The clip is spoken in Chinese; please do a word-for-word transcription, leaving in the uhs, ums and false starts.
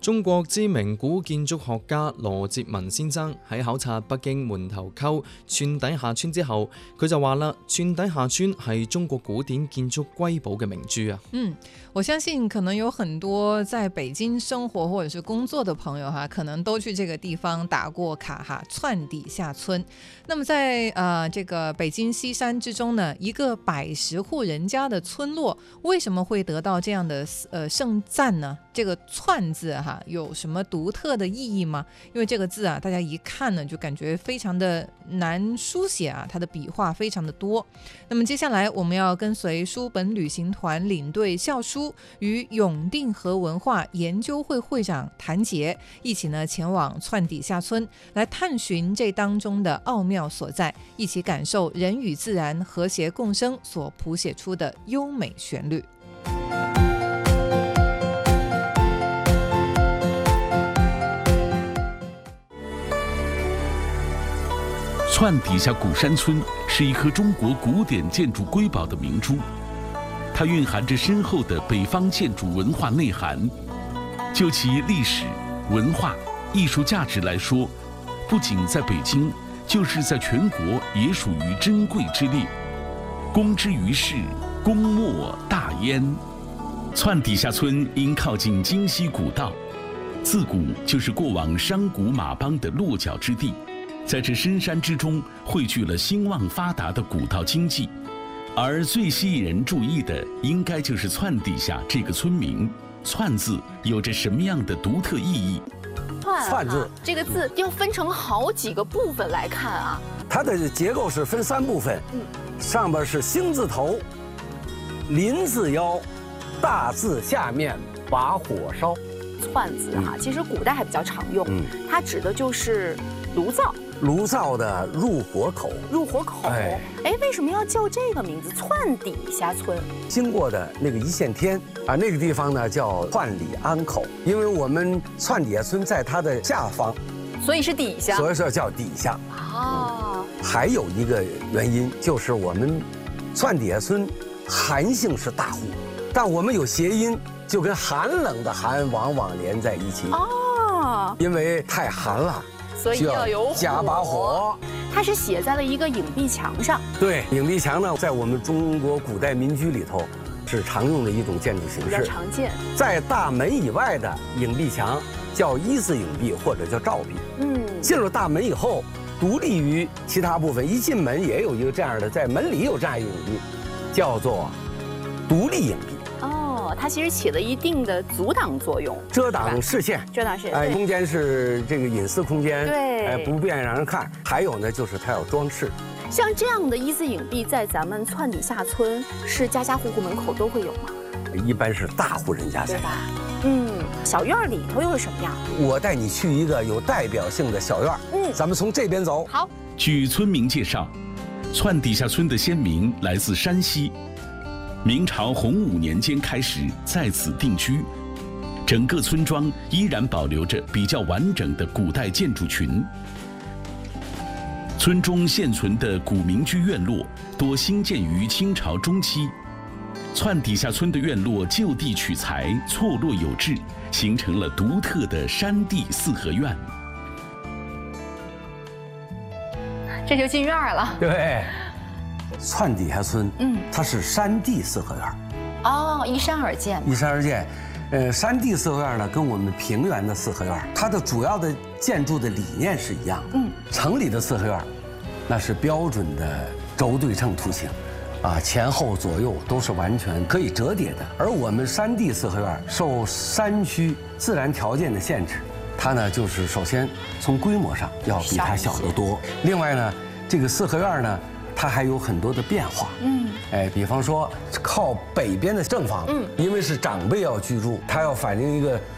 中國知名古建築學家羅哲文先生喺考察北京門頭溝寸底下村之後，佢就話啦：寸底下村係中國古典建築瑰寶嘅明珠啊。 嗯，我相信可能有很多在北京生活或者是工作的朋友哈，可能都去這個地方打過卡哈。寸底下村，那麼在呃這個北京西山之中呢，一個百十戶人家的村落，為什麼會得到這樣的呃盛讚呢？這個寸字哈，有什麼獨特的意義嗎？因為這個字啊，大家一看呢，就感覺非常的難書寫啊，它的筆畫非常的多。那麼接下來我們要跟隨書本旅行團領隊校書與永定河文化研究會會長譚傑一起呢前往寸底下村，來探尋這當中的奧妙所在，一起感受人與自然和諧共生所譜寫出的優美旋律。 寸底下古山村是一颗中國古典建築瑰寶的明珠，它蘊含着深厚的北方建築文化內涵。就其歷史、文化、藝術價值來說，不僅在北京，就是在全國也屬於珍貴之列。公之於世，公莫大焉。寸底下村因靠近京西古道，自古就是過往商賈馬邦的落腳之地。在這深山之中，匯聚了興旺發達的古道經濟，而最吸引人注意的，應該就是寸底下這個村名。寸字有着什麼樣的獨特意義？ 寸字這個字要分成好幾個部分來看啊。 它的結構是分三部分，嗯，上邊是星字頭，林字腰，大字下面把火燒。 寸字哈，其實古代還比較常用，嗯，它指的就是爐灶。 爐灶的入火口， 入火口，哎，為什麼要叫這個名字？寸底下村經過的那個一線天啊，那個地方呢叫寸里安口，因為我們寸底下村在它的下方， 所以是底下， 所以說叫底下啊。還有一個原因就是我們寸底下村寒性是大戶，但我們有諧音，就跟寒冷的寒往往連在一起哦，因為太寒了。 所以要有加把火， 它是寫在了一個影壁牆上。 對，影壁牆呢，在我們中國古代民居裡頭是常用的一種建築形式， 比較常見。在大門以外的影壁牆叫一字影壁或者叫照壁。嗯，進入大門以後，獨立於其他部分，一進門也有一個這樣的，在門裡有這樣一個影壁，叫做獨立影壁。 它其實起了一定的阻擋作用， 遮擋視線， 遮擋視線。 哎，空間是這個隱私空間， 對， 哎，不便讓人看。還有呢，就是它要裝飾。 像這樣的一字影壁，在咱們寸底下村，是家家戶戶門口都會有嗎？ 一般是大戶人家才有。 嗯，小院裡頭又是什麼樣？ 我帶你去一個有代表性的小院。嗯，咱們從這邊走。 好。 據村民介紹，寸底下村的先民來自山西。明朝洪武年間開始在此定居，整個村莊依然保留着比較完整的古代建築群。村中現存的古民居院落多興建於清朝中期。寸底下村的院落就地取材，錯落有致，形成了獨特的山地四合院。 這就進院了。 對。寸底下村，嗯，它是山地四合院， 哦，依山而建， 依山而建，呃，山地四合院呢，跟我們平原的四合院，它的主要的建築的理念是一樣的，嗯，城裡的四合院，那是標準的軸對稱圖形，啊，前後左右都是完全可以折疊的，而我們山地四合院受山區自然條件的限制，它呢就是首先從規模上要比它小得多，另外呢，這個四合院呢。它還有很多的變化，嗯，哎，比方說靠北邊的正房，嗯，因為是長輩要居住，它要反映一個